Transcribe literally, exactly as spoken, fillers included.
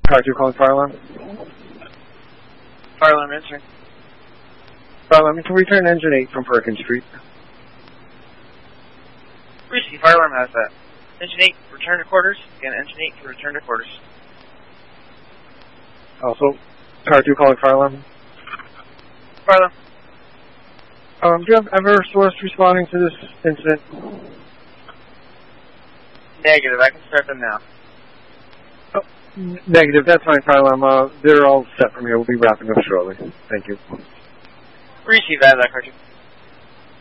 Car two calling fire alarm. Fire alarm answering. Fire alarm to return engine eight from Perkins Street. Receive, fire alarm has that. Engine eight, return to quarters. Again, engine eight to return to quarters. Also, car two calling fire alarm. Fire alarm. Um, do you have ever source responding to this incident? Negative, I can start them now. Oh, n- negative, that's fine, fire alarm. Uh, they're all set from here. We'll be wrapping up shortly. Thank you. Receive that, that car two.